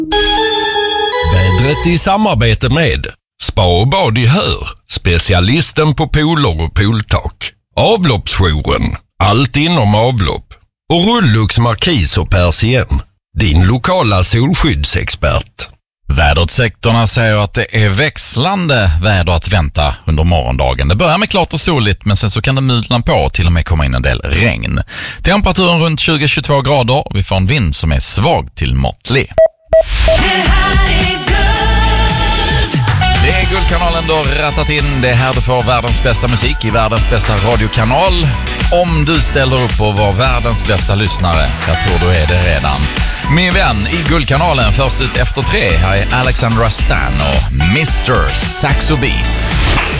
Vädret i samarbete med Spa och bad i Hör, specialisten på pooler och pooltak. Avloppsjouren, allt inom avlopp. Och Rullux Markis och Persien, din lokala solskyddsexpert. Väderutsikterna säger att det är växlande väder att vänta under morgondagen. Det börjar med klart och soligt, men sen så kan det mulna på och till och med komma in en del regn. Temperaturen runt 20-22 grader och vi får en vind som är svag till måttlig. Det är Guldkanalen då rattat in. Det är här du får världens bästa musik i världens bästa radiokanal. Om du ställer upp och var världens bästa lyssnare, jag tror du är det redan. Min vän i Guldkanalen först ut efter 3. Här är Alexandra Stan och Mr. Saxo Beat.